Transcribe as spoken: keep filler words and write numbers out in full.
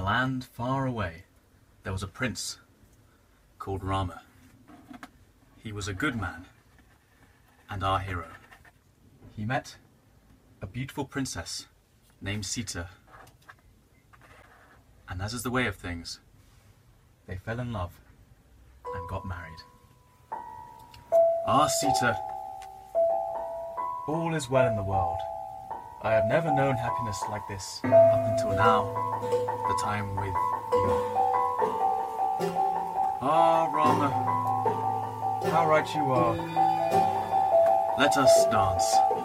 land far away, there was a prince called Rama. He was a good man and our hero. He met a beautiful princess named Sita, and as is the way of things, they fell in love and got married. Ah, Sita, all is well in the world. I have never known happiness like this up until now, the time with you. Ah, Rama, how right you are. Let us dance.